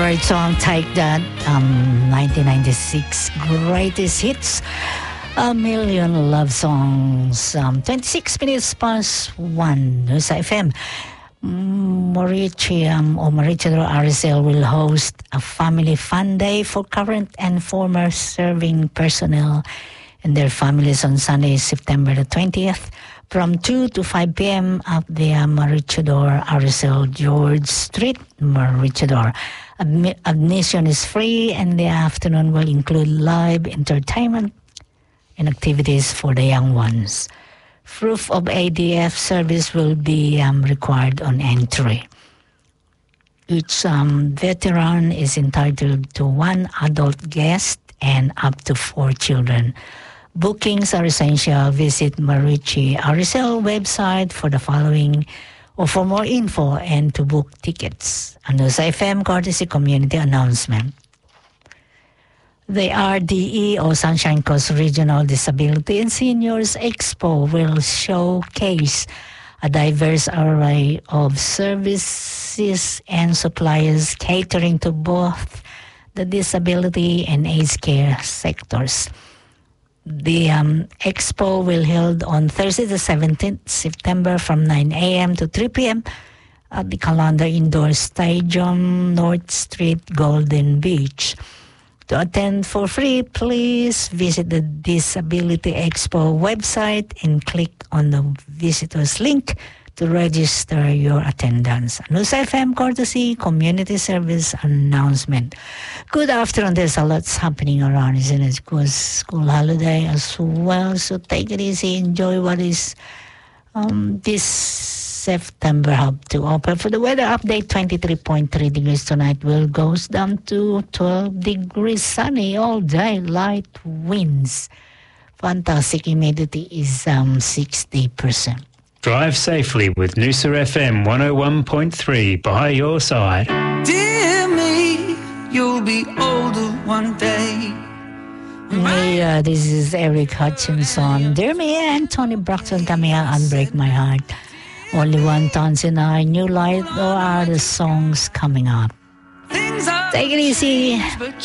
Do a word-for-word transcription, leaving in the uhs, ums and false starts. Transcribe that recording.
Great song, Take That, um, nineteen ninety-six greatest hits, a million love songs, um, twenty-six minutes past one, News F M. Mauricio um, or Mauricio R S L will host a family fun day for current and former serving personnel and their families on Sunday, September the twentieth, from two to five p.m. at the uh, Maroochydore R S L George Street, Maroochydore. Admi- admission is free, and the afternoon will include live entertainment and activities for the young ones. Proof of A D F service will be um, required on entry. Each um, veteran is entitled to one adult guest and up to four children. Bookings are essential. Visit Marucci R S L website for the following or for more info and to book tickets. A News F M courtesy community announcement. The R D E or Sunshine Coast Regional Disability and Seniors Expo will showcase a diverse array of services and suppliers catering to both the disability and aged care sectors. The um, expo will held on Thursday the seventeenth September from nine a.m. to three p.m. at the Calendar Indoor Stadium, North Street, Golden Beach. To attend for free, please visit the Disability Expo website and click on the visitors link to register your attendance. News F M courtesy community service announcement. Good afternoon. There's a lot happening around, isn't it? Because school holiday as well. So take it easy. Enjoy what is um, this September have to offer. For the weather update, twenty-three point three degrees tonight. Will goes down to twelve degrees sunny all day. Light winds. Fantastic. Humidity is um, sixty percent. Drive safely with Noosa F M one oh one point three by your side. Dear me, you'll be older one day. Hey, uh, this is Eric Hutchinson. Dear me, and Tony Braxton coming out and Break My Heart. Only One Tons in Our New Light, or are the songs coming up? Take it easy.